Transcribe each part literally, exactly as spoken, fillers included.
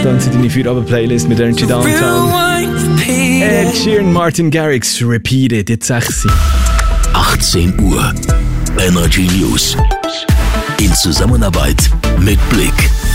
tönt sie deine Feierabend-Playlist mit Energy Downtown. Ed Sheeran, Martin Garrix, Repeated, jetzt sechs. achtzehn Uhr. Energy News. In Zusammenarbeit mit Blick.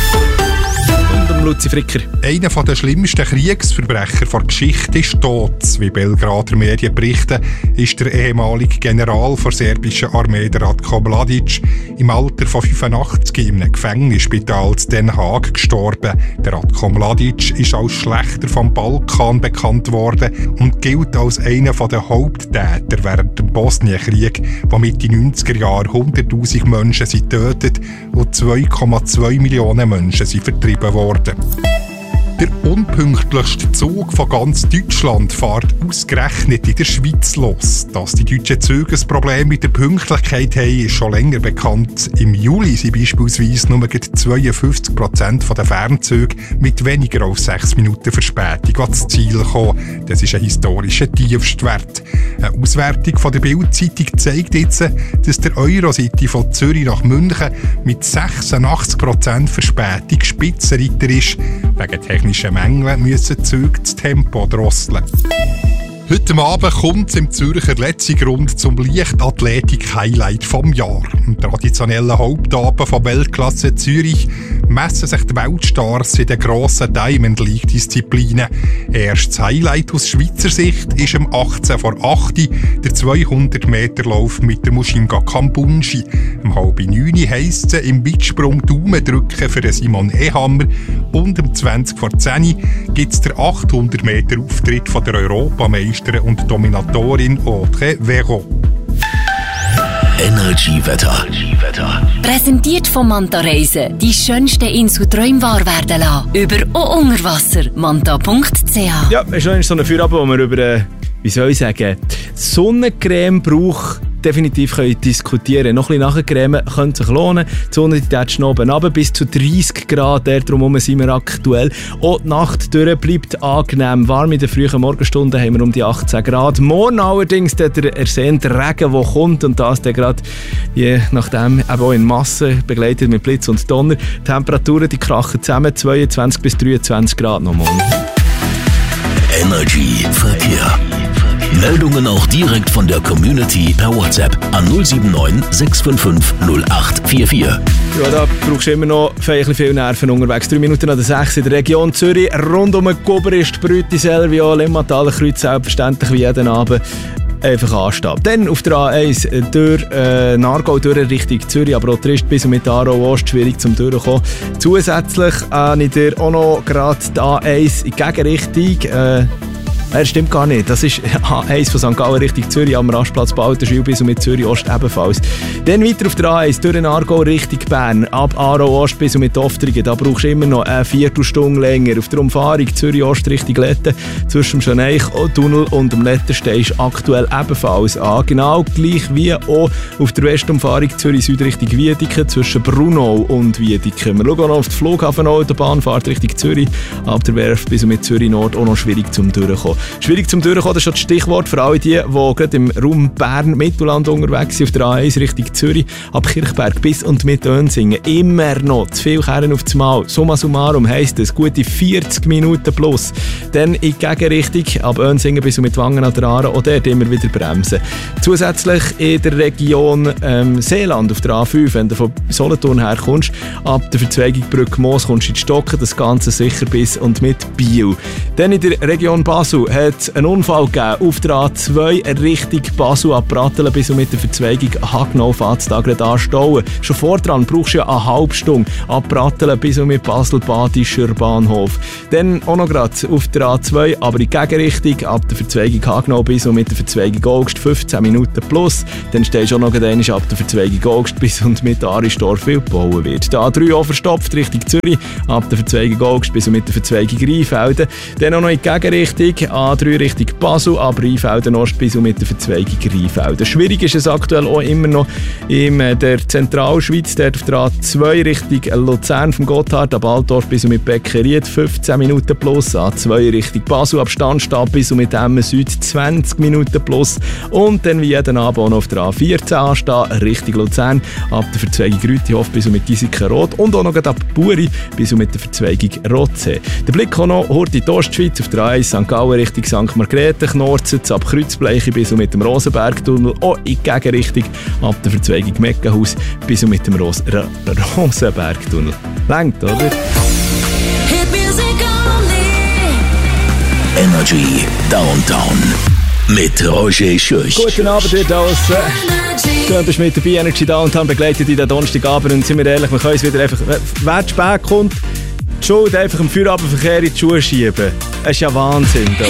Luzi Fricker. Einer der schlimmsten Kriegsverbrecher der Geschichte ist tot. Wie Belgrader Medien berichten, ist der ehemalige General der serbischen Armee, der Ratko Mladic, im Alter von fünfundachtzig in einem Gefängnisspital in Den Haag gestorben. Der Ratko Mladic ist als Schlächter vom Balkan bekannt worden und gilt als einer der Haupttäter während dem Bosnienkrieg, wo Mitte neunziger Jahre hunderttausend Menschen sind getötet und zwei Komma zwei Millionen Menschen sind vertrieben worden. Der unpünktlichste Zug von ganz Deutschland fährt ausgerechnet in der Schweiz los. Dass die deutschen Züge ein Problem mit der Pünktlichkeit haben, ist schon länger bekannt. Im Juli sind beispielsweise nur zweiundfünfzig Prozent der Fernzüge mit weniger als sechs Minuten Verspätung ans Ziel gekommen. Das ist ein historischer Tiefstwert. Eine Auswertung von der Bild-Zeitung zeigt jetzt, dass der Eurocity von Zürich nach München mit sechsundachtzig Prozent Verspätung Spitzenreiter ist. Wegen technischer Mängel müssen die Züge das Tempo drosseln. Heute Abend kommt es im Zürcher Letzigrund zum Leichtathletik-Highlight vom Jahr. Im traditionellen Hauptabend von Weltklasse Zürich messen sich die Weltstars in den grossen Diamond League-Disziplinen. Erstes Highlight aus Schweizer Sicht ist am achtzehn vor acht der zweihundert Meter Lauf mit der Mushinga Kambunji. Um halb neun heisst es im Weitsprung Daumen drücken für Simon Ehammer und um zwanzig vor zehn gibt es den achthundert Meter Auftritt von der Europameisterin und Dominatorin Audrey Verreau. Energy-Wetter. Präsentiert von Manta Reisen. Die schönste Insel Träume wahr werden lassen. Über und unter Wasser. manta punkt c h. Ja, es ist noch so eine Feierabend, wo wir über, äh, wie soll ich sagen, Sonnencreme-Brauch definitiv können diskutieren. Noch ein bisschen nachcremen könnte sich lohnen. Die Sonne tätscht oben runter bis zu dreissig Grad. Darum sind wir aktuell. Auch die Nacht durch bleibt angenehm warm. In den frühen Morgenstunden haben wir um die achtzehn Grad. Morgen allerdings der ersehnte Regen, der kommt. Und das dann gerade, je nachdem, eben auch in Massen, begleitet mit Blitz und Donner. Die Temperaturen die krachen zusammen. zweiundzwanzig bis dreiundzwanzig Grad noch morgen. Energy Verkehr. Meldungen auch direkt von der Community per WhatsApp an null sieben neun sechs fünf fünf null acht vier vier. Ja, da brauchst du immer noch ein viel Nerven unterwegs. Drei Minuten an der sechs in der Region Zürich. Rund um den Guberist, Brütisel, wie auch Limmatalenkreuz, selbstverständlich wie jeden Abend. Einfach anstehen. Dann auf der A eins durch äh, Naargau durch Richtung Zürich, aber auch Trist bis und mit Aarau Ost schwierig zum Durchkommen. Zusätzlich habe ich dir auch noch gerade die A eins in die Gegenrichtung. Äh, Das stimmt gar nicht. Das ist A eins von Sankt Gallen Richtung Zürich am Rastplatz Balterschwil bis und mit Zürich Ost ebenfalls. Dann weiter auf der A eins durch Aargau Richtung Bern ab Aarau Ost bis und mit Oftringen. Da brauchst du immer noch eine Viertelstunde länger. Auf der Umfahrung Zürich Ost Richtung Letten zwischen dem Schöneich-Tunnel und dem Lettenstein ist aktuell ebenfalls an. Genau gleich wie auch auf der Westumfahrung Zürich Süd Richtung Wiedeke zwischen Brunau und Wiedeke. Wir schauen auch noch auf die Flughafenautobahn, Richtung Zürich ab der Werft bis und mit Zürich Nord auch noch schwierig zum Durchkommen. Schwierig zum Durchkommen, das ist schon das Stichwort für alle die, die gerade im Raum Bern-Mittelland unterwegs sind, auf der A eins Richtung Zürich, ab Kirchberg bis und mit Önsingen. Immer noch zu viel Kehren auf das Mal. Summa summarum heisst es gute vierzig Minuten plus. Dann in die Gegenrichtung, ab Önsingen bis und mit Wangen an der Aare, auch dort immer wieder bremsen. Zusätzlich in der Region ähm, Seeland auf der A fünf, wenn du von Solothurn her kommst, ab der Verzweigung Brücke Moos kommst du in die Stocken, das Ganze sicher bis und mit Biel. Dann in der Region Basel hat es einen Unfall gegeben auf der A zwei Richtung Basel ab Pratteln bis und mit der Verzweigung Hagenau fährt es da gerade anstauen. Schon vordran brauchst du ja eine halbe Stunde ab Pratteln bis und mit Basel-Badischer Bahnhof. Dann auch noch gerade auf der A zwei, aber in die Gegenrichtung ab der Verzweigung Hagenau bis und mit der Verzweigung Augst fünfzehn Minuten plus. Dann stehst du auch noch gerade einmal ab der Verzweigung Augst bis und mit Aristorf viel gebaut wird. Der A drei auch verstopft Richtung Zürich ab der Verzweigung Augst bis und mit der Verzweigung Rheinfelden. Dann auch noch in die Gegenrichtung A drei Richtung Basel, ab Rheinfelden Ost bis und mit der Verzweigung Rheinfelden. Schwierig ist es aktuell auch immer noch in der Zentralschweiz, dort auf der A zwei Richtung Luzern vom Gotthard, ab Altdorf bis und mit Beckeried fünfzehn Minuten plus, A zwei Richtung Basel, ab Standstab bis und mit Emmen Süd zwanzig Minuten plus und dann wie jeden Abend auch noch auf der A vierzehn anstehen, Richtung Luzern, ab der Verzweigung Rütihof bis und mit Giesiken-Rot und auch noch ab Buri bis und mit der Verzweigung Rotsee. Der Blick auch noch heute in die Ostschweiz auf der A eins Sankt Gallen Richtung Sankt Margrethe, Knorzen, ab Kreuzbleiche bis und mit dem Rosenbergtunnel, auch in die Gegenrichtung, ab der Verzweigung Meckenhaus bis und mit dem Ros- R- Rosenbergtunnel. Längt, oder? Energy Downtown mit Roger Schürch. Guten Abend dir draussen. Du bist mit dabei, Energy Downtown begleitet in den Donnerstagabend und sind wir ehrlich, wir können es wieder einfach, wer zu spät kommt, die Schuld einfach im Feierabendverkehr in die Schuhe schieben. Das ist ja Wahnsinn da.